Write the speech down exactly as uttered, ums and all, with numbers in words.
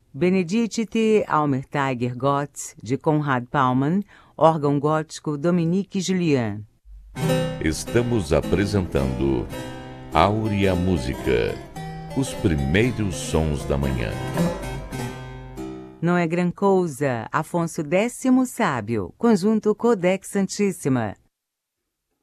Benedicite Almer Tiger Gott, de Conrad Paumann, órgão gótico Dominique Julien. Estamos apresentando Áurea Música, os primeiros sons da manhã. Não é gran coisa, Afonso Décimo Sábio, conjunto Codex Santíssima.